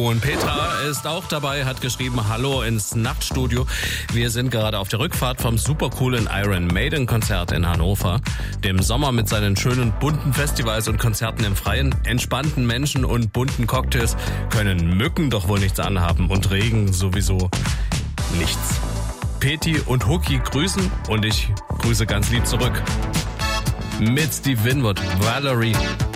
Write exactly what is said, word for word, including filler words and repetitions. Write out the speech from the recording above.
Und Petra ist auch dabei, hat geschrieben, hallo ins Nachtstudio. Wir sind gerade auf der Rückfahrt vom super coolen Iron Maiden Konzert in Hannover. Dem Sommer mit seinen schönen bunten Festivals und Konzerten im Freien, entspannten Menschen und bunten Cocktails können Mücken doch wohl nichts anhaben und Regen sowieso nichts. Peti und Huki grüßen und ich grüße ganz lieb zurück. Mit Steve Winwood, Valerie.